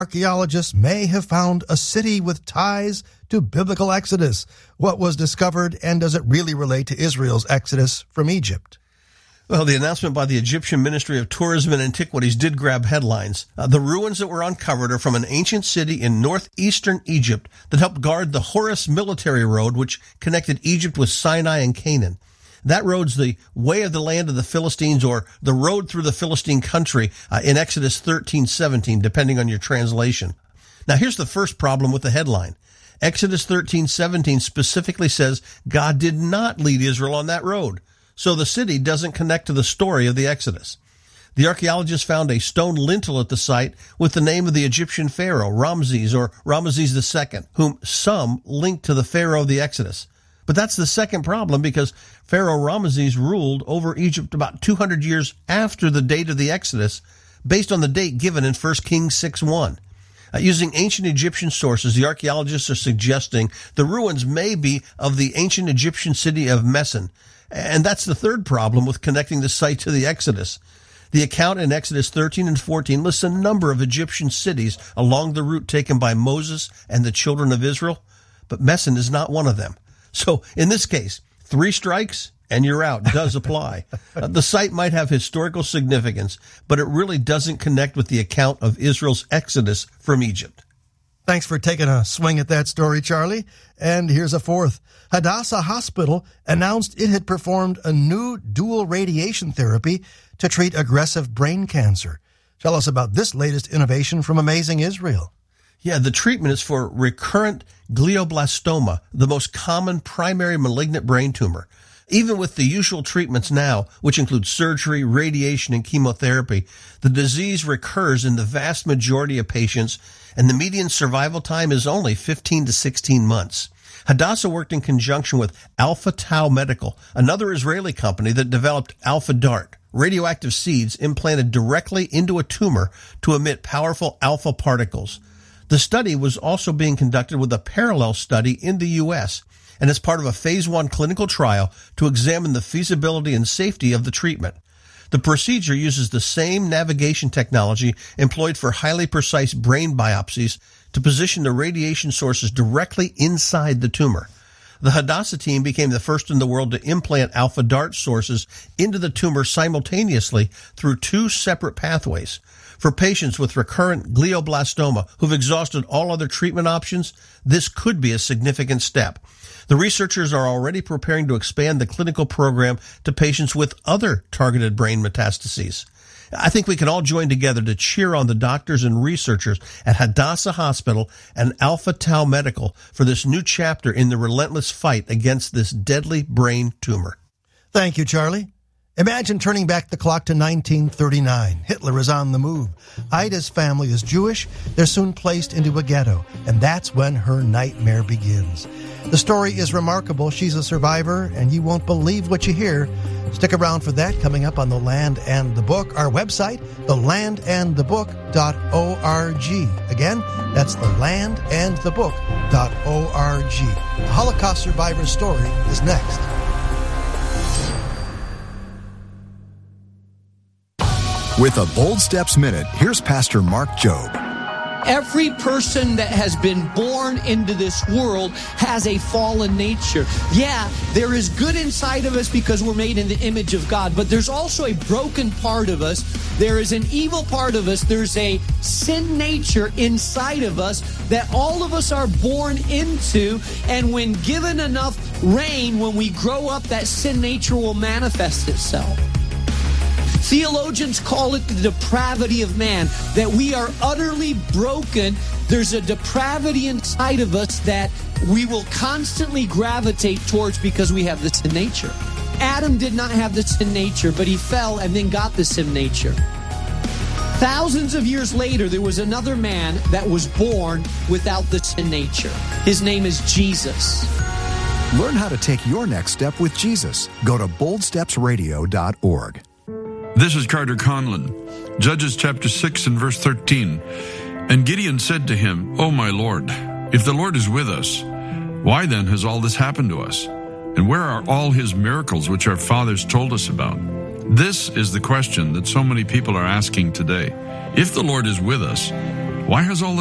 Archaeologists may have found a city with ties to biblical Exodus. What was discovered, and does it really relate to Israel's exodus from Egypt? Well, the announcement by the Egyptian Ministry of Tourism and Antiquities did grab headlines. The ruins that were uncovered are from an ancient city in northeastern Egypt that helped guard the Horus military road, which connected Egypt with Sinai and Canaan. That road's the way of the land of the Philistines, or the road through the Philistine country in Exodus 13:17, depending on your translation. Now, here's the first problem with the headline. Exodus 13:17 specifically says God did not lead Israel on that road, so the city doesn't connect to the story of the Exodus. The archaeologists found a stone lintel at the site with the name of the Egyptian pharaoh, Ramses, or Ramses II, whom some linked to the pharaoh of the Exodus. But that's the second problem, because Pharaoh Ramses ruled over Egypt about 200 years after the date of the Exodus, based on the date given in 1 Kings 6:1. Using ancient Egyptian sources, the archaeologists are suggesting the ruins may be of the ancient Egyptian city of Mesen. And that's the third problem with connecting the site to the Exodus. The account in Exodus 13 and 14 lists a number of Egyptian cities along the route taken by Moses and the children of Israel, but Mesen is not one of them. So in this case, 3 strikes and you're out does apply. The site might have historical significance, but it really doesn't connect with the account of Israel's exodus from Egypt. Thanks for taking a swing at that story, Charlie. And here's a fourth. Hadassah Hospital announced it had performed a new dual radiation therapy to treat aggressive brain cancer. Tell us about this latest innovation from Amazing Israel. Yeah, the treatment is for recurrent glioblastoma, the most common primary malignant brain tumor. Even with the usual treatments now, which include surgery, radiation, and chemotherapy, the disease recurs in the vast majority of patients, and the median survival time is only 15 to 16 months. Hadassah worked in conjunction with Alpha Tau Medical, another Israeli company that developed Alpha Dart, radioactive seeds implanted directly into a tumor to emit powerful alpha particles. The study was also being conducted with a parallel study in the U.S., and is part of a phase 1 clinical trial to examine the feasibility and safety of the treatment. The procedure uses the same navigation technology employed for highly precise brain biopsies to position the radiation sources directly inside the tumor. The Hadassah team became the first in the world to implant Alpha Dart sources into the tumor simultaneously through 2 separate pathways. For patients with recurrent glioblastoma who've exhausted all other treatment options, this could be a significant step. The researchers are already preparing to expand the clinical program to patients with other targeted brain metastases. I think we can all join together to cheer on the doctors and researchers at Hadassah Hospital and Alpha Tau Medical for this new chapter in the relentless fight against this deadly brain tumor. Thank you, Charlie. Imagine turning back the clock to 1939. Hitler is on the move. Ida's family is Jewish. They're soon placed into a ghetto, and that's when her nightmare begins. The story is remarkable. She's a survivor, and you won't believe what you hear. Stick around for that coming up on The Land and the Book, our website, thelandandthebook.org. Again, that's thelandandthebook.org. The Holocaust survivor's story is next. With a Bold Steps Minute, here's Pastor Mark Jobe. Every person that has been born into this world has a fallen nature. Yeah, there is good inside of us because we're made in the image of God, but there's also a broken part of us. There is an evil part of us. There's a sin nature inside of us that all of us are born into, and when given enough rain, when we grow up, that sin nature will manifest itself. Theologians call it the depravity of man, that we are utterly broken. There's a depravity inside of us that we will constantly gravitate towards because we have the sin nature. Adam did not have the sin nature, but he fell and then got the sin nature. Thousands of years later, there was another man that was born without the sin nature. His name is Jesus. Learn how to take your next step with Jesus. Go to boldstepsradio.org. This is Carter Conlon. Judges chapter 6 and verse 13. And Gideon said to him, "O my Lord, if the Lord is with us, why then has all this happened to us? And where are all his miracles which our fathers told us about?" This is the question that so many people are asking today. If the Lord is with us, Why has all